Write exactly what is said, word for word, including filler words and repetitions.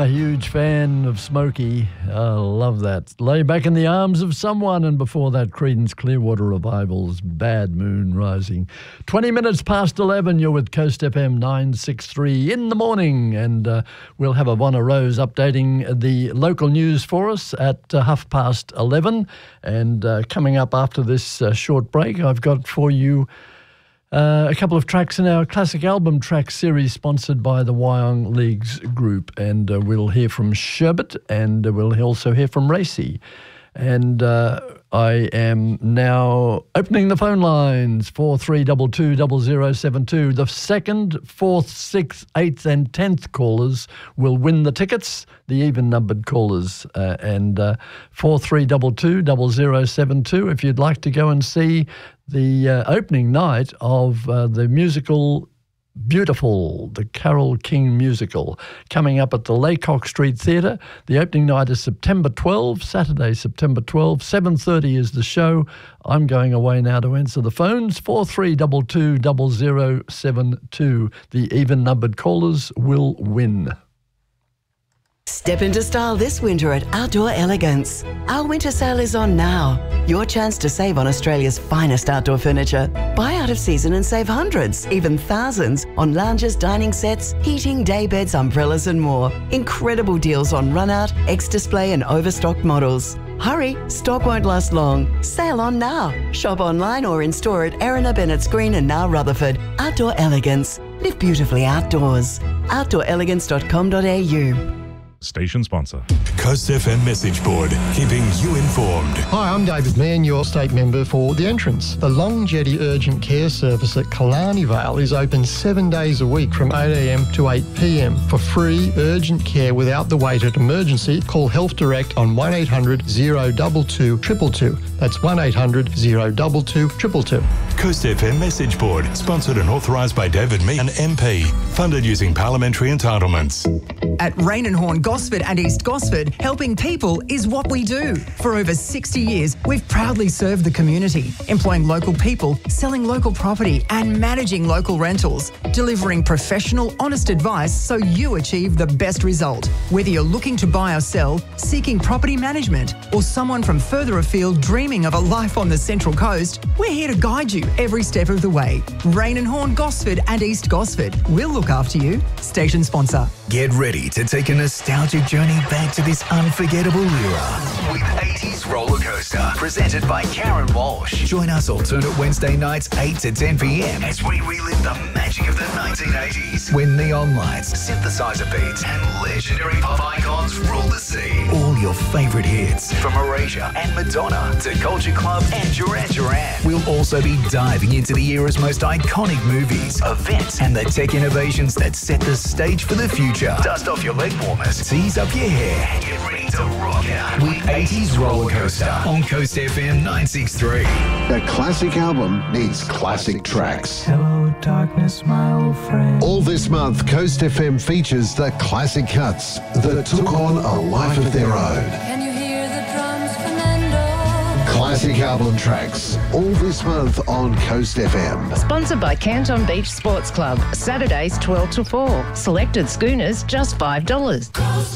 a huge fan of Smokey. I love that. Lay Back in the Arms of Someone, and before that, Creedence Clearwater Revival's Bad Moon Rising. twenty minutes past eleven, you're with Coast F M nine sixty-three in the morning, and uh, we'll have Ivonna Rose updating the local news for us at uh, half past eleven. And uh, coming up after this uh, short break, I've got for you Uh, a couple of tracks in our classic album track series sponsored by the Wyong Leagues Group. And uh, we'll hear from Sherbet, and uh, we'll also hear from Racy. And uh, I am now opening the phone lines, four three two two, zero zero seven two. The second, fourth, sixth, eighth and tenth callers will win the tickets, the even-numbered callers. Uh, and uh, four three two two, zero zero seven two if you'd like to go and see the uh, opening night of uh, the musical Beautiful, the Carole King musical, coming up at the Laycock Street Theatre. The opening night is September twelfth, Saturday, September twelfth. seven thirty is the show. I'm going away now to answer the phones. four three two two, zero zero seven two. The even-numbered callers will win. Step into style this winter at Outdoor Elegance. Our winter sale is on now. Your chance to save on Australia's finest outdoor furniture. Buy out of season and save hundreds, even thousands, on lounges, dining sets, heating, day beds, umbrellas and more. Incredible deals on run-out, ex-display and overstocked models. Hurry, stock won't last long. Sale on now. Shop online or in store at Erina, Bennett's Green and now Rutherford. Outdoor Elegance. Live beautifully outdoors. outdoor elegance dot com dot a u. Station sponsor. Coast F M message board, keeping you informed. Hi, I'm David Mann, your state member for The Entrance. The Long Jetty Urgent Care Service at Killarney Vale is open seven days a week from eight a m to eight p m For free urgent care without the wait at emergency, call Health Direct on one eight hundred, zero two two, two two two. That's one eight hundred, zero two two, two two two. Coast F M message board, sponsored and authorised by David Meehan, M P. Funded using parliamentary entitlements. At Rain and Horn Gosford and East Gosford, helping people is what we do. For over sixty years, we've proudly served the community, employing local people, selling local property and managing local rentals, delivering professional, honest advice so you achieve the best result. Whether you're looking to buy or sell, seeking property management, or someone from further afield dreaming of a life on the Central Coast, we're here to guide you every step of the way. Rain and Horn Gosford and East Gosford. We'll look after you. Station sponsor. Get ready to take a nostalgic journey back to this unforgettable era with eighties Roller Coaster, presented by Karen Walsh. Join us alternate Wednesday nights, eight to ten p m as we relive the magic of the nineteen eighties, when neon lights, synthesizer beats, and legendary pop icons rule the scene. All your favourite hits, from Erasure and Madonna to Culture Club and Duran Duran. We'll also be diving into the era's most iconic movies, events, and the tech innovations that set the stage for the future. Dust off your leg warmers, tease up your hair, and get ready to rock out with eighties Roller Coaster on Coast F M nine sixty-three. A classic album needs classic tracks. Hello, darkness, my old friend. All this month, Coast F M features the classic cuts that took on a life of their own. Can you hear the drums, Fernando? Classic album tracks, all this month on Coast F M. Sponsored by Canton Beach Sports Club. Saturdays twelve to four. Selected schooners just five dollars.